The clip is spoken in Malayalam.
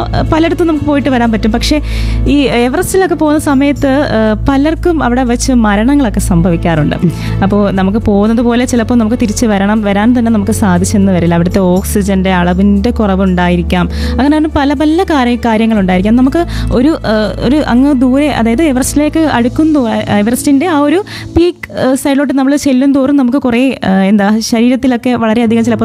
പലയിടത്തും നമുക്ക് പോയിട്ട് വരാൻ പറ്റും. പക്ഷേ ഈ എവറസ്റ്റിലൊക്കെ പോകുന്ന സമയത്ത് പലർക്കും അവിടെ വെച്ച് മരണങ്ങളൊക്കെ സംഭവിക്കാറുണ്ട്. അപ്പോൾ നമുക്ക് പോകുന്നത് പോലെ ചിലപ്പോൾ നമുക്ക് തിരിച്ച് വരാൻ തന്നെ നമുക്ക് സാധിച്ചെന്ന് വരില്ല. അവിടുത്തെ ഓക്സിജൻ്റെ അളവിൻ്റെ കുറവുണ്ടായിരിക്കാം. അങ്ങനെ പല പല കാര്യങ്ങളുണ്ടായിരിക്കാം. നമുക്ക് ഒരു അങ്ങ് ദൂരെ, അതായത് എവറസ്റ്റിലേക്ക് എവറസ്റ്റിൻ്റെ ആ ഒരു പീക്ക് സൈഡിലോട്ട് നമ്മൾ ചെല്ലും തോറും നമുക്ക് കുറേ ശരീരത്തിലൊക്കെ വളരെയധികം ചിലപ്പോൾ